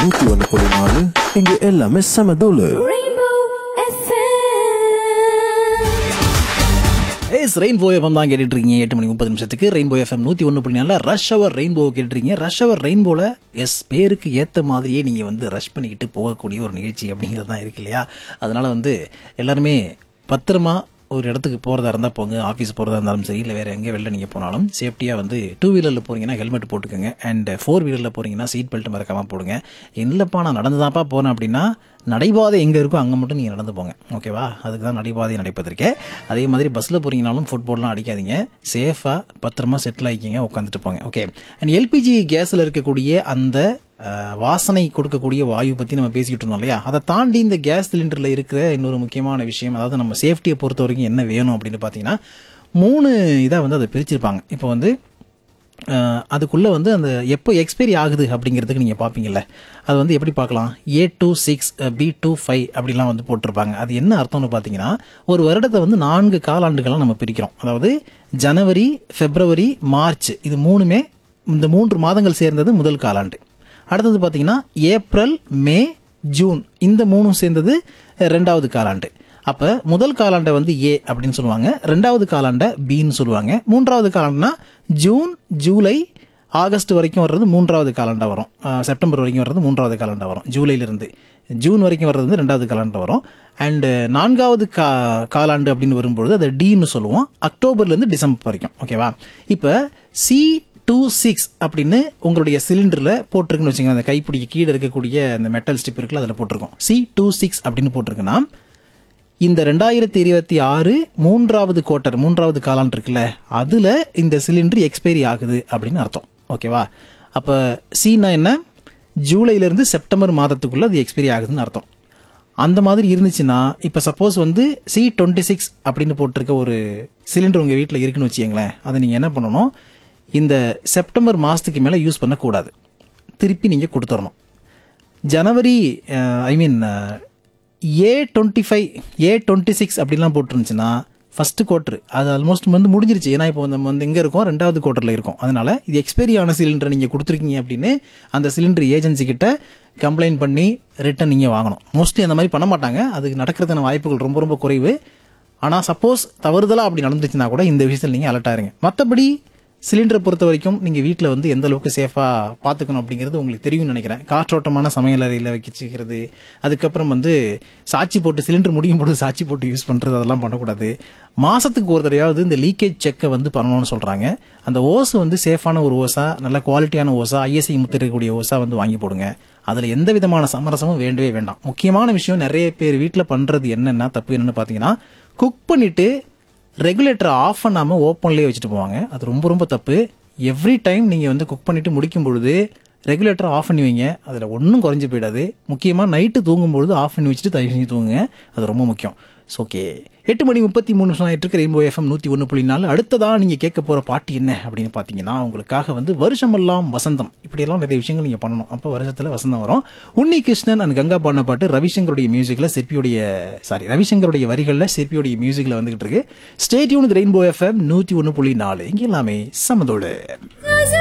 101.4 இங்க எல்லாமே சமதூளு. Rainbow FM தான் கேட்டுட்டு இருக்கீங்க. 8:30 ரெயின்போ எஃப்எம் 101.4 ரஷ் அவர் ரெயின்போ கேட்டுருக்கீங்க. ரஷ் அவர் ரெயின்போல பேருக்கு ஏற்ற மாதிரியே நீங்கள் வந்து ரஷ் பண்ணிக்கிட்டு போகக்கூடிய ஒரு நிகழ்ச்சி அப்படிங்கிறது தான் இருக்கு இல்லையா? அதனால எல்லாருமே பத்திரமா ஒரு இடத்துக்கு போகிறதா இருந்தால் போங்க. ஆஃபீஸ் போகிறதா இருந்தாலும் சரி, இல்லை வேறு எங்கே வெளில நீங்கள் போனாலும் சேஃப்டியாக 2 வீலரில் போகிறீங்கன்னா ஹெல்மெட் போட்டுக்கோங்க. அண்ட் 4 வீலரில் போகிறீங்கன்னா சீட் பெல்ட் மறக்காமல் போடுங்க. இல்லைப்பா நான் நடந்துதான்ப்பா போகிறேன் அப்படின்னா நடைபாதை எங்கே இருக்கோ அங்கே மட்டும் நீங்கள் நடந்து போங்க. ஓகேவா? அதுக்கு தான் நடைபாதை நடைபெற்றிருக்கே. அதே மாதிரி பஸ்ஸில் போகிறீங்கனாலும் ஃபுட்போர்ட்லாம் அடிக்காதீங்க. சேஃபாக பத்திரமா செட்டில் ஆகிக்கிங்க, உட்காந்துட்டு போங்க. ஓகே. அண்ட் எல்பிஜி கேஸில் இருக்கக்கூடிய அந்த வாசனை கொடுக்கக்கூடிய வாயு பற்றி நம்ம பேசிக்கிட்டு இருந்தோம் இல்லையா? அதை தாண்டி இந்த கேஸ் சிலிண்டரில் இருக்கிற இன்னொரு முக்கியமான விஷயம், அதாவது நம்ம சேஃப்டியை பொறுத்த வரைக்கும் என்ன வேணும் அப்படின்னு பார்த்தீங்கன்னா 3 இதாக அதை பிரிச்சிருப்பாங்க. இப்போ அதுக்குள்ளே அந்த எப்போ எக்ஸ்பைரி ஆகுது அப்படிங்கிறதுக்கு நீங்கள் பார்ப்பீங்கல்ல, அது எப்படி பார்க்கலாம்? A26 B25 அப்படிலாம் போட்டிருப்பாங்க. அது என்ன அர்த்தம்னு பார்த்தீங்கன்னா, ஒரு வருடத்தை 4 காலாண்டுகளாக நம்ம பிரிக்கிறோம். அதாவது ஜனவரி, பிப்ரவரி, மார்ச், இது 3மே இந்த 3 மாதங்கள் சேர்ந்தது முதல் காலாண்டு. அடுத்தது பார்த்தீங்கன்னா ஏப்ரல், மே, ஜூன், இந்த 3 சேர்ந்தது 2வது காலாண்டு. அப்போ முதல் காலாண்டை ஏ அப்படின்னு சொல்லுவாங்க, 2வது காலாண்டை பின்னு சொல்லுவாங்க, 3வது காலாண்டுனா ஜூன், ஜூலை, ஆகஸ்ட் வரைக்கும் வர்றது 3வது காலாண்டா வரும், செப்டம்பர் வரைக்கும் வர்றது 3வது காலாண்டா வரும், ஜூலையிலிருந்து ஜூன் வரைக்கும் வர்றது 2வது காலாண்டா வரும். அண்டு 4வது காலாண்டு அப்படின்னு வரும்பொழுது அதை டின்னு சொல்லுவோம், அக்டோபர்லேருந்து டிசம்பர் வரைக்கும். ஓகேவா? இப்போ C26 அப்படின்னு உங்களுடைய சிலிண்டரில் போட்டிருக்குன்னு வச்சுக்கோங்க. அந்த கைப்பிடிக்கு கீழே இருக்கக்கூடிய அந்த மெட்டல் ஸ்டிப் இருக்குல்ல, அதில் போட்டிருக்கோம் C26 அப்படின்னு போட்டிருக்குன்னா இந்த 2026 3வது குவார்ட்டர், 3வது காலாண்டு இருக்குல்ல, அதில் இந்த சிலிண்டர் எக்ஸ்பைரி ஆகுது அப்படின்னு அர்த்தம். ஓகேவா? அப்போ சீனா என்ன, ஜூலையிலேருந்து செப்டம்பர் மாதத்துக்குள்ளே அது எக்ஸ்பைரி ஆகுதுன்னு அர்த்தம். அந்த மாதிரி இருந்துச்சுன்னா, இப்போ சப்போஸ் C26 அப்படின்னு போட்டிருக்க ஒரு சிலிண்டர் உங்கள் வீட்டில் இருக்குன்னு வச்சுக்கோங்களேன், அதை நீங்கள் என்ன பண்ணணும், இந்த செப்டம்பர் மாதத்துக்கு மேலே யூஸ் பண்ணக்கூடாது, திருப்பி நீங்கள் கொடுத்துடணும். ஜனவரி A25 A26 அப்படிலாம் போட்டுருந்துச்சுன்னா ஃபஸ்ட்டு குவார்ட்டர் அது ஆல்மோஸ்ட் முடிஞ்சிருச்சு. ஏன்னா இப்போ நம்ம எங்கே இருக்கோம், 2வது குவார்ட்டரில் இருக்கும். அதனால் இது எக்ஸ்பைரி ஆன சிலிண்டரை நீங்கள் கொடுத்துருக்கீங்க அப்படின்னு அந்த சிலிண்டர் ஏஜென்சி கிட்ட கம்ப்ளைண்ட் பண்ணி ரிட்டன் நீங்கள் வாங்கணும். மோஸ்ட்லி அந்த மாதிரி பண்ண மாட்டாங்க, அதுக்கு நடக்கிறதுன வாய்ப்புகள் ரொம்ப ரொம்ப குறைவு. ஆனால் சப்போஸ் தவறுதலாக அப்படி நடந்துச்சுன்னா கூட இந்த விஷயத்தில் நீங்கள் அலர்ட் ஆயிருங்க. மற்றபடி சிலிண்டரை பொறுத்த வரைக்கும் நீங்கள் வீட்டில் எந்த அளவுக்கு சேஃபாக பார்த்துக்கணும் அப்படிங்கிறது உங்களுக்கு தெரியும்னு நினைக்கிறேன். காற்றோட்டமான சமையல் அறையில் வச்சுக்கிறது, அதுக்கப்புறம் சாட்சி போட்டு சிலிண்டர் முடியும் போது சாட்சி போட்டு யூஸ் பண்ணுறது, அதெல்லாம் பண்ணக்கூடாது. மாதத்துக்கு ஒரு தடவையாவது இந்த லீக்கேஜ் செக்கை பண்ணணும்னு சொல்கிறாங்க. அந்த ஓஸு சேஃபான ஒரு ஓஸா, நல்ல குவாலிட்டியான ஓஸா, ISI முத்திருக்கக்கூடிய ஓஸா வாங்கி போடுங்க. அதில் எந்த விதமான சமரசமும் வேண்டவே வேண்டாம். முக்கியமான விஷயம், நிறைய பேர் வீட்டில் பண்ணுறது என்னென்னா தப்பு என்னென்னு பார்த்தீங்கன்னா, குக் பண்ணிவிட்டு ரெகுலேட்டரை ஆஃப் பண்ணாமல் ஓப்பன்லேயே வச்சுட்டு போவாங்க. அது ரொம்ப ரொம்ப தப்பு. எவ்ரி டைம் நீங்கள் குக் பண்ணிவிட்டு முடிக்கும் பொழுது ரெகுலேட்டரை ஆஃப் பண்ணி வைங்க, அதில் ஒன்றும் குறைஞ்சி போயிடாது. முக்கியமாக நைட்டு தூங்கும்பொழுது ஆஃப் பண்ணி வச்சுட்டு தயவு செஞ்சு தூங்குங்க, அது ரொம்ப முக்கியம். ஓகே, 8:33 ஆகிட்டு இருக்கு ரெயின்போ எஃப்எம் 101.4. அடுத்ததாக நீங்கள் கேட்க போகிற பாட்டு என்ன அப்படின்னு பார்த்தீங்கன்னா, உங்களுக்காக வருஷமெல்லாம் வசந்தம், இப்படியெல்லாம் நிறைய விஷயங்கள் நீங்கள் பண்ணணும், அப்போ வருஷத்தில் வசந்தம் வரும். உன்னி கிருஷ்ணன் அண்ட் கங்கா பாடின பாட்டு ரவிசங்கருடைய மியூசிக்கில் ரவிசங்கருடைய வரிகளில் சிற்பியுடைய மியூசிக்கில் வந்துகிட்டு இருக்கு. Stay tune with rainbow FM 101.4. இங்கே எல்லாமே சமதோடு.